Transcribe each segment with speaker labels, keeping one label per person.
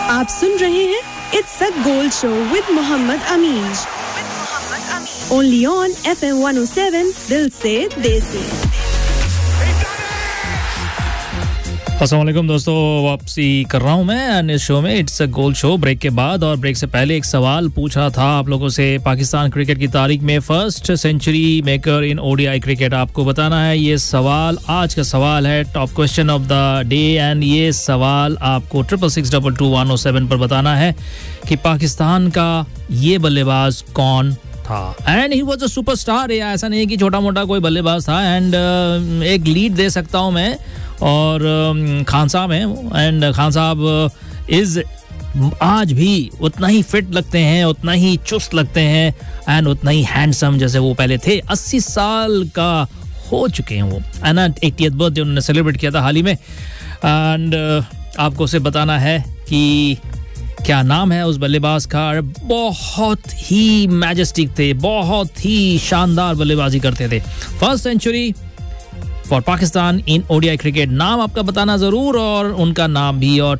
Speaker 1: आप सुन रहे हैं it's a gold show with Mohammad Amin only on FM 107 दिल से देसी।
Speaker 2: अस्सलाम वालेकुम दोस्तों, वापसी कर रहा हूं मैं इस शो में it's a gold show break के बाद। और ब्रेक से पहले एक सवाल पूछा था आप लोगों से, पाकिस्तान क्रिकेट की तारीख में first century maker in ODI cricket आपको बताना है। ये सवाल आज का सवाल है, top question of the day. And ये सवाल आपको 66622107 पर बताना है कि पाकिस्तान का ये बल्लेबाज कौन था। And he was a superstar. ऐसा नहीं कि छोटा मोटा कोई बल्लेबाज था। एंड एक लीड दे सकता हूं मैं, और खान साहब हैं। एंड खान साहब इज आज भी उतना ही फिट लगते हैं, उतना ही चुस्त लगते हैं, एंड उतना ही हैंडसम जैसे वो पहले थे। 80 साल का हो चुके हैं वो, एंड 80th बर्थडे उन्होंने सेलिब्रेट किया था हाल ही में। एंड आपको उसे बताना है कि क्या नाम है उस बल्लेबाज का। बहुत ही मैजेस्टिक थे, बहुत ही शानदार बल्लेबाजी करते थे। First century for Pakistan in ODI cricket. नाम आपका बताना जरूर, और उनका नाम भी, और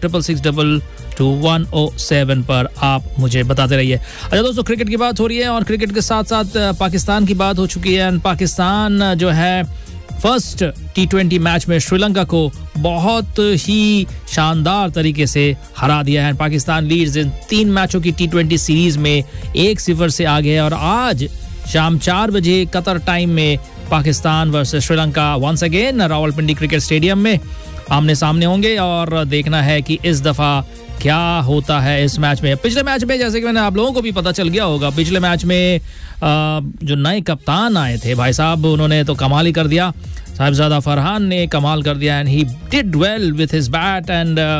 Speaker 2: 66622107 पर आप मुझे बताते रहिए। अच्छा दोस्तों, क्रिकेट की बात हो रही है और क्रिकेट के साथ साथ पाकिस्तान की बात हो चुकी है। पाकिस्तान जो है फर्स्ट T20 मैच में श्रीलंका को बहुत ही शानदार तरीके से हरा दिया है। पाकिस्तान लीड्स इन 3 मैचों की T20 सीरीज में 1-0 से आगे है। और आज शाम 4 बजे कतर टाइम में Pakistan versus Sri Lanka once again Rawalpindi cricket stadium में आमने सामने होंगे। और देखना है कि इस दफा क्या होता है इस मैच में। पिछले मैच में, जैसे कि मैंने आप लोगों को भी पता चल गया होगा, पिछले मैच में जो नए कप्तान आए थे भाई साहब, उन्होंने तो कमाल ही कर दिया। साहिबजादा फरहान ने कमाल कर दिया, and he did well with his bat. And